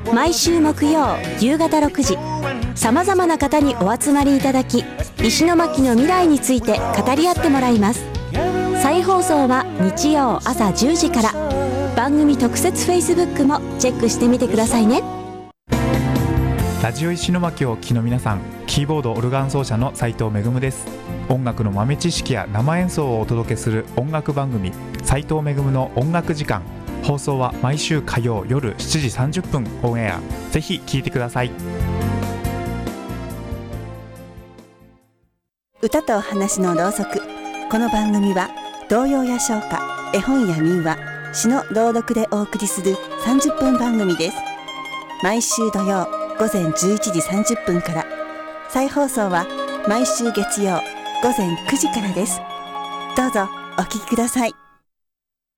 毎週木曜夕方6時、さまざまな方にお集まりいただき、石巻の未来について語り合ってもらいます。再放送は日曜朝10時から。番組特設 Facebook もチェックしてみてくださいね。 ラジオ石巻をお聞きの皆さん、キーボードオルガン奏者の斉藤恵です。音楽の豆知識や生演奏をお届けする音楽番組、斉藤恵の音楽時間。放送は毎週火曜夜7時30分オンエア。ぜひ聴いてください。 歌と話のろうそく。この番組は童謡や唱歌、絵本や民話、詩の朗読でお送りする30分番組です。毎週土曜午前11時30分から。再放送は毎週月曜午前9時からです。どうぞお聞きください。